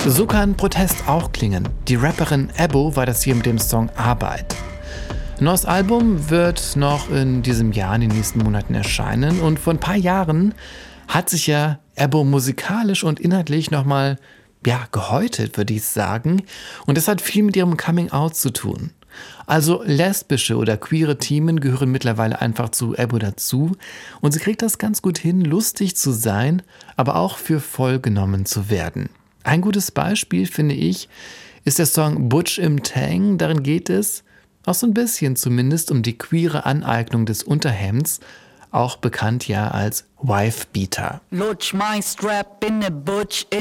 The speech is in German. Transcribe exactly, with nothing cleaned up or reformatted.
So kann Protest auch klingen. Die Rapperin Ebo war das hier mit dem Song Arbeit. Ein neues Album wird noch in diesem Jahr, in den nächsten Monaten erscheinen. Und vor ein paar Jahren hat sich ja Ebo musikalisch und inhaltlich nochmal, ja, gehäutet, würde ich sagen. Und das hat viel mit ihrem Coming-out zu tun. Also lesbische oder queere Themen gehören mittlerweile einfach zu Ebo dazu. Und sie kriegt das ganz gut hin, lustig zu sein, aber auch für voll genommen zu werden. Ein gutes Beispiel, finde ich, ist der Song Butch im Tang. Darin geht es, auch so ein bisschen zumindest, um die queere Aneignung des Unterhemds, auch bekannt ja als Wife-Beater. Lutsch mein Strap in ne Butch in